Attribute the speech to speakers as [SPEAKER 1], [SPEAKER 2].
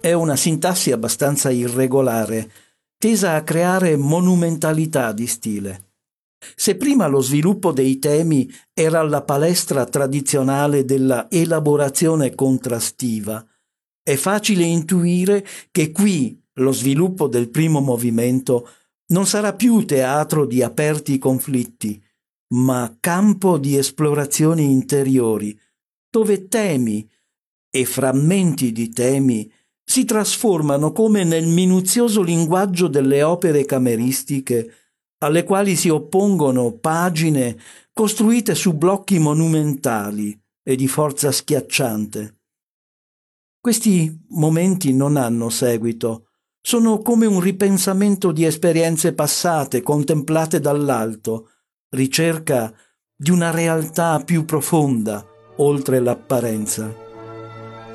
[SPEAKER 1] È una sintassi abbastanza irregolare, tesa a creare monumentalità di stile. Se prima lo sviluppo dei temi era la palestra tradizionale della elaborazione contrastiva, è facile intuire che qui lo sviluppo del primo movimento non sarà più teatro di aperti conflitti, ma campo di esplorazioni interiori, dove temi e frammenti di temi si trasformano come nel minuzioso linguaggio delle opere cameristiche, alle quali si oppongono pagine costruite su blocchi monumentali e di forza schiacciante. Questi momenti non hanno seguito, sono come un ripensamento di esperienze passate contemplate dall'alto, ricerca di una realtà più profonda oltre l'apparenza.